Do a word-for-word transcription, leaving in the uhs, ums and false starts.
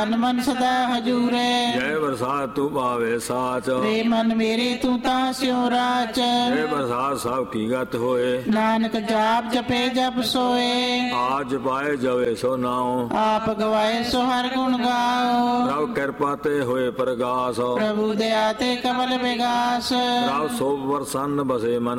ਤਨ ਮਨ ਸਦਾ ਹਜੂਰੇ। ਜੈ ਬਰਸਾਤ ਤੂੰ ਪਾਵੇ ਸਾਚ, ਰੇ ਮਨ ਮੇਰੇ ਤੂੰ ਤਾਂ ਸਿਉ ਰਾਚ। ਜੈ ਬਰਸਾਤ ਸਭ ਕੀ ਗਤ ਹੋਏ, ਨਾਨਕ ਜਾਪ ਜਪੇ ਜਪ ਸੋਏ। ਆਜ ਪਾਏ ਜਵੇ ਸੋ ਨਾਉ, ਆਪ ਗਵਾਏ ਸੋ ਹਰ ਗੁਣ ਗਾਓ। ਪ੍ਰਭ ਕਿਰਪਾ ਤੇ ਹੋਏ ਪ੍ਰਗਾਸ, ਪ੍ਰਭੂ ਦਇਆ ਤੇ ਕਮਲ ਵਿਗਾਸ। ਪ੍ਰਭ ਸੋਭ ਪ੍ਰਸੰਨ ਬਸੇ ਮਨ